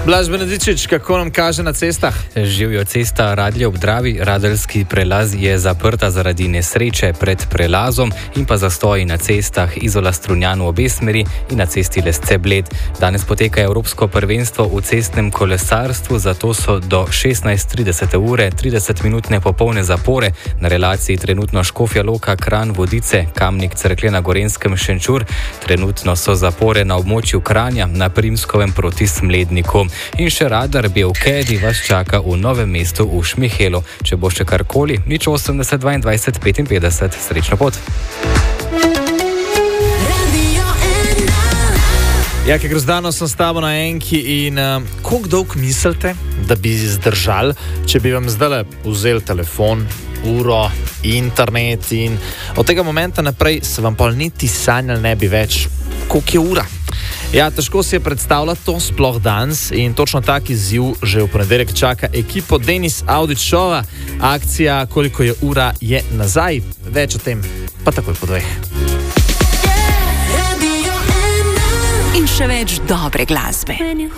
Blaž Benedičič, kako nam kaže na cestah? Živjo, cesta Radlje ob Dravi, Radeljski prelaz je zaprta zaradi nesreče pred prelazom in pa zastoji na cestah Izola Strunjan v obe smeri in na cesti Lesce-Bled. Danes poteka Evropsko prvenstvo v cestnem kolesarstvu, zato so do 16:30 ure 30-minutne popolne zapore na relaciji trenutno Škofja Loka, Kranj, Vodice, Kamnik, Cerklje na Gorenjskem, Šenčur. Trenutno so zapore na območju Kranja, na Primskovem proti Smledniku. In še radar Bevkedi vas čaka v Novem mestu v Šmihelu. Če bo še karkoli, 080 22 55. Srečno pot! Jake Grozdano sem s tabo na enki in koliko dolg mislite, da bi zdržali, če bi vam zdaj vzel telefon, uro, internet in od tega momenta naprej se vam pol niti sanjali ne bi več, koliko je ura. Ja, težko si je predstavljati to sploh danes in točno tak izziv že v ponedeljek čaka ekipo Denis Audić Shova. Akcija Koliko je ura je nazaj. Več o tem pa takoj po 2. In še več dobre glasbe.